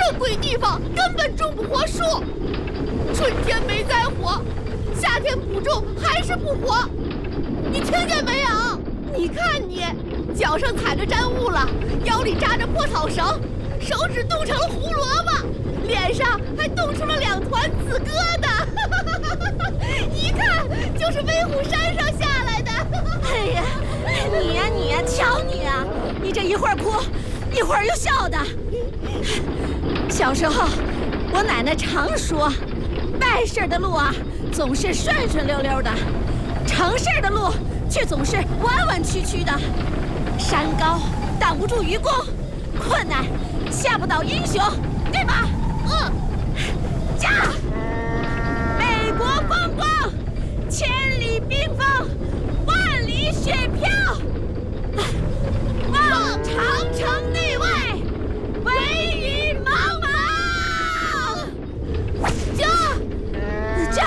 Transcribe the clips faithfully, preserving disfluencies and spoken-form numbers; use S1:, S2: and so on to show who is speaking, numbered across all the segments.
S1: 这鬼地方根本种不活树。春天没栽火，夏天补种还是不活。你听见没有？你看你，脚上踩着沾雾了，腰里扎着破草绳，手指冻成了胡萝卜，脸上还冻出了两团紫疙瘩，一看就是威虎山上下来的。
S2: 哎呀，你呀你呀，瞧你呀，你这一会儿哭，一会儿又笑的。小时候，我奶奶常说，办事的路啊，总是顺顺溜溜的，成事的路却总是弯弯曲曲的。山高挡不住愚公，困难吓不倒英雄，对吧？嗯。驾！美国风光，千里冰封，万里雪飘。望长城内外，惟余莽莽。驾！驾！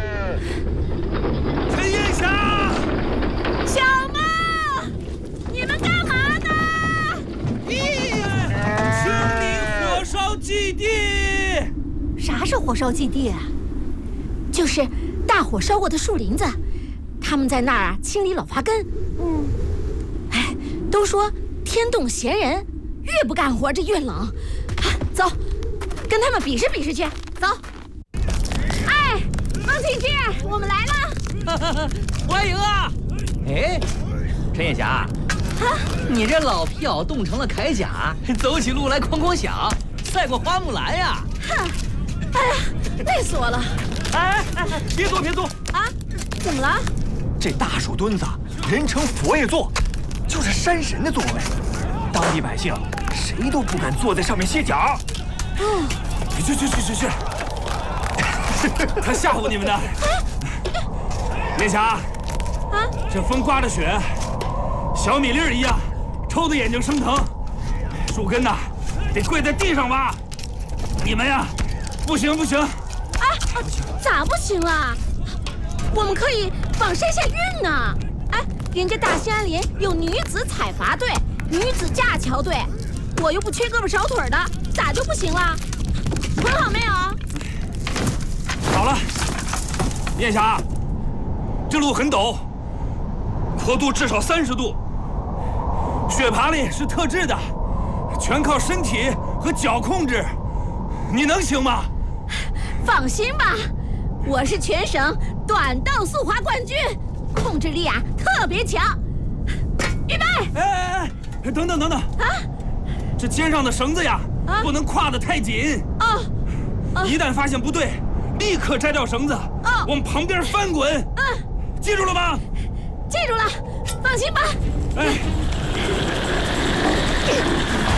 S3: 陈艳霞，
S2: 小妈，你们干嘛呢？
S3: 咦，清明火烧基地。
S2: 啥是火烧基地啊？就是大火烧过的树林子，他们在那儿啊清理老伐根。嗯，哎，都说天动闲人，越不干活这越冷。啊，走，跟他们比试比试去。走。哎，汪庆志，我们来了。
S4: 欢迎啊！哎，陈艳霞，啊，你这老皮袄冻成了铠甲，走起路来哐哐响，赛过花木兰呀！
S2: 哼，哎呀，累死我了！
S3: 哎哎哎，别坐别坐！
S2: 啊，怎么了？
S5: 这大树墩子，人称佛爷座，就是山神的座位，当地百姓谁都不敢坐在上面歇脚。
S2: 哦，
S3: 去去去去去！他吓唬你们呢。艳霞，
S2: 啊，
S3: 这风刮着雪，小米粒儿一样，抽得眼睛生疼。树根呐，得跪在地上挖。你们呀，不行不行。
S2: 啊，咋不行啊？我们可以往山下运呢。哎，人家大兴安岭有女子采伐队、女子架桥队，我又不缺胳膊少腿的，咋就不行了？捆好没有？
S3: 好了，艳霞，这路很陡，坡度至少三十度，雪爬犁是特制的，全靠身体和脚控制，你能行吗？
S2: 放心吧，我是全省短道速滑冠军，控制力啊特别强。预备！
S3: 哎哎哎，等等等等啊！这肩上的绳子呀，啊、不能挎得太紧。哦。哦一旦发现不对，立刻摘掉绳子，哦、往旁边翻滚。嗯。记住了吗？
S2: 记住了，放心吧。哎。